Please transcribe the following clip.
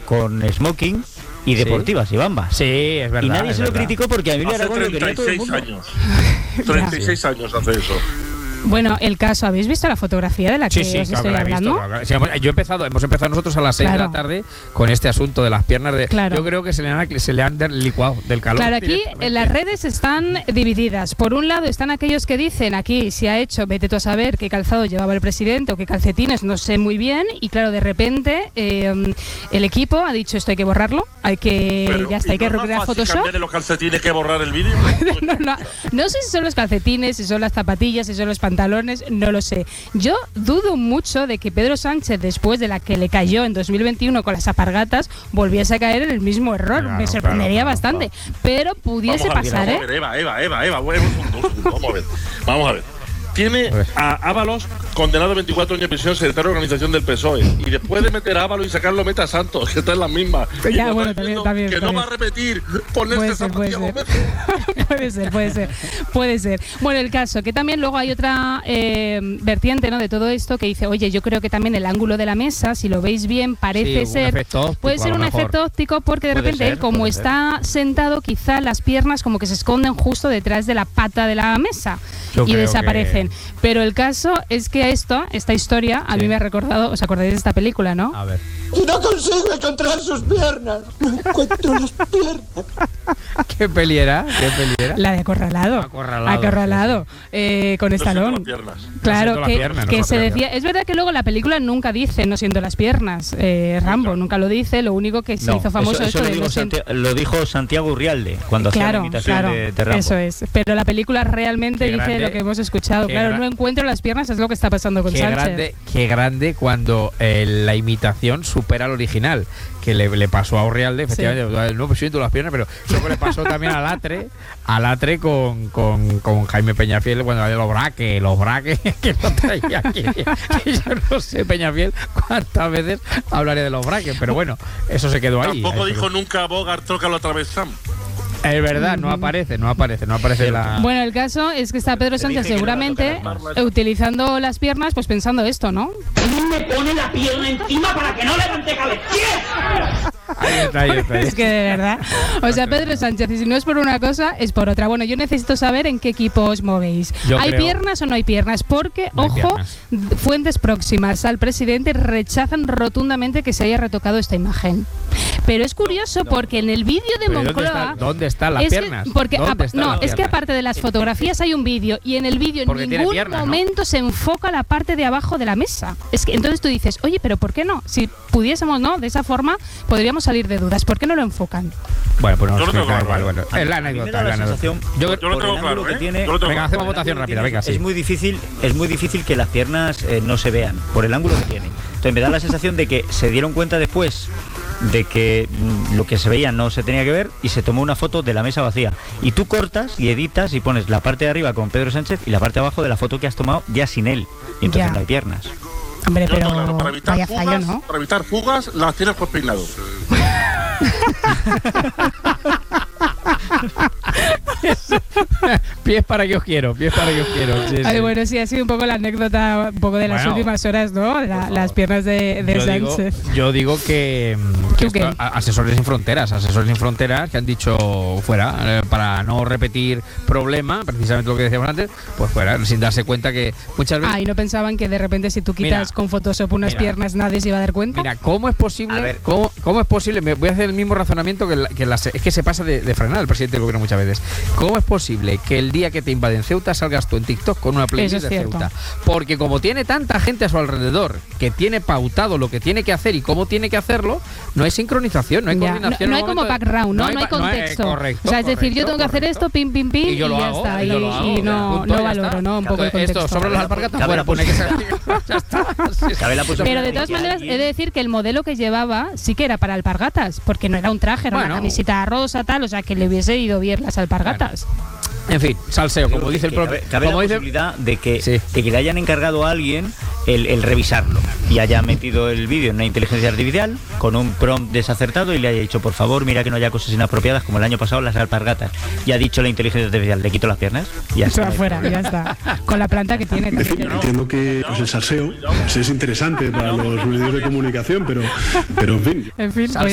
con smoking y deportivas y bambas. Sí, es verdad. Y nadie se lo criticó porque a Emilio Aragón lo quería todo el mundo. 36 años hace eso. Bueno, el caso, ¿habéis visto la fotografía de la que os estoy hablando? Sí, hemos empezado nosotros a las 6 de la tarde con este asunto de las piernas. Yo creo que se le han licuado del calor. Claro, aquí en las redes están divididas. Por un lado están aquellos que dicen aquí se ha hecho, vete tú a saber qué calzado llevaba el presidente o qué calcetines, no sé muy bien. Y claro, de repente el equipo ha dicho esto hay que borrarlo, hay que recrear Photoshop. ¿Cambiar los calcetines que borrar el vídeo? No sé si son los calcetines, si son las zapatillas, si son los pantalones, no lo sé. Yo dudo mucho de que Pedro Sánchez, después de la que le cayó en 2021 con las alpargatas, volviese a caer en el mismo error. Claro, me sorprendería bastante. Pero pudiese pasar, ¿eh? Eva, vamos a ver. Tiene a Ábalos condenado a 24 años de prisión, secretario de organización del PSOE. Y después de meter a Ábalos y sacarlo, mete a Santos, que está en las mismas. Ya, bueno, también. Que no va a repetir ponerse zapatilla. Puede ser. Bueno, el caso, que también luego hay otra vertiente, ¿no?, de todo esto, que dice, oye, yo creo que también el ángulo de la mesa, si lo veis bien, parece ser... Puede ser un efecto óptico, porque de repente él, como está sentado, quizá las piernas como que se esconden justo detrás de la pata de la mesa y desaparecen. Pero el caso es que esta historia, a mí me ha recordado, ¿os acordáis de esta película, no? A ver. Y no consigo encontrar sus piernas. No encuentro las piernas. ¿Qué peli era? La de Acorralado. Con Stallone. Claro, que se decía. Es verdad que luego la película nunca dice no siento las piernas. Rambo nunca lo dice. Lo único que se hizo famoso eso lo dijo Santiago Urrialde cuando hacía la imitación de Rambo. Eso es. Pero la película realmente dice lo que hemos escuchado. Claro, no encuentro las piernas, es lo que está pasando con Sánchez. Qué grande cuando la imitación supera al original, que le pasó a Urrialde, efectivamente. No, pues siento las piernas, pero eso le pasó también a Latre con Jaime Peñafiel, cuando había los braques que no traía aquí. Yo no sé, Peñafiel, cuántas veces hablaré de los braques, pero bueno, eso se quedó ahí. Tampoco dijo nunca Bogart, trócalo otra vez, Sam. Es verdad, no aparece la... Bueno, el caso es que está Pedro Sánchez seguramente utilizando las piernas, pues pensando esto, ¿no? Me pone la pierna encima para que no levante cabeza. Ahí está. Es que de verdad. O sea, Pedro Sánchez, y si no es por una cosa, es por otra. Bueno, yo necesito saber en qué equipo os movéis. ¿Hay piernas o no hay piernas? Porque, ojo, fuentes próximas al presidente rechazan rotundamente que se haya retocado esta imagen. Pero es curioso porque en el vídeo de Moncloa... ¿Dónde están las piernas? Es que aparte de las fotografías hay un vídeo, y en el vídeo en ningún momento se enfoca la parte de abajo de la mesa. Es que entonces tú dices, oye, pero ¿por qué no? Si pudiésemos, ¿no?, de esa forma podríamos salir de dudas. ¿Por qué no lo enfocan? Bueno, pues yo lo tengo claro. Bueno, es la anécdota. Yo lo tengo claro, Venga, hacemos votación rápida, venga, sí. Es muy difícil que las piernas no se vean por el ángulo que tienen. Entonces me da la sensación de que se dieron cuenta después de que lo que se veía no se tenía que ver y se tomó una foto de la mesa vacía. Y tú cortas y editas y pones la parte de arriba con Pedro Sánchez y la parte de abajo de la foto que has tomado ya sin él. Y entonces no hay piernas. Hombre, pero vaya fallo, ¿no? Para evitar fugas, las tienes por peinado. Pies para que os quiero. Sí. Ay, bueno, sí, ha sido un poco la anécdota un poco de las últimas horas, ¿no? Las piernas de Sánchez. Yo digo que asesores sin fronteras que han dicho fuera, para no repetir problema, precisamente lo que decíamos antes, pues fuera, sin darse cuenta que muchas veces... y no pensaban que de repente si tú quitas con Photoshop unas piernas nadie se iba a dar cuenta. Mira, ¿cómo es posible? ¿Cómo es posible? Me voy a hacer el mismo razonamiento es que se pasa de frenar el presidente del gobierno muchas veces. ¿Cómo es posible que el día que te invaden Ceuta salgas tú en TikTok con una playlist de Ceuta? Porque como tiene tanta gente a su alrededor que tiene pautado lo que tiene que hacer y cómo tiene que hacerlo, no hay sincronización, no hay coordinación. No hay como background, no hay contexto. Correcto, o sea, es decir, yo tengo que hacer esto, pim, y yo lo ya hago, está. Y no valoro, ¿no? Un poco el contexto. Esto sobre las alpargatas, bueno, pone que ya está. Pero de todas maneras, he de decir que el modelo que llevaba sí que era para alpargatas, porque no era un traje, era una camiseta rosa, tal, o sea, que le hubiese ido bien las alpargatas. En fin, salseo, como dice el propio. Cabe la posibilidad de que le hayan encargado a alguien el revisarlo y haya metido el vídeo en una inteligencia artificial con un prompt desacertado y le haya dicho, por favor, mira que no haya cosas inapropiadas como el año pasado las alpargatas. Y ha dicho la inteligencia artificial, le quito las piernas y ya está. Fuera, ya está. Con la planta que tiene. Entiendo que el salseo es interesante para los medios de comunicación, pero en fin.